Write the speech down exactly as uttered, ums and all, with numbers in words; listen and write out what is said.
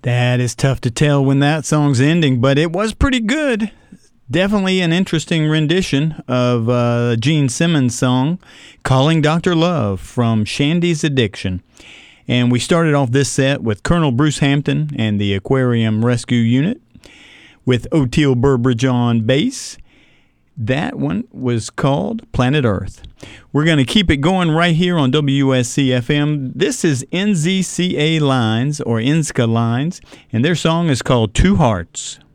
That is tough to tell when that song's ending, but it was pretty good. Definitely an interesting rendition of uh, Gene Simmons' song, Calling Doctor Love from Shandy's Addiction. And we started off this set with Colonel Bruce Hampton and the Aquarium Rescue Unit with Oteil Burbridge on bass. That one was called Planet Earth. We're going to keep it going right here on W S C F M. This is N Z C A Lines, or N Z C A Lines, and their song is called Two Hearts.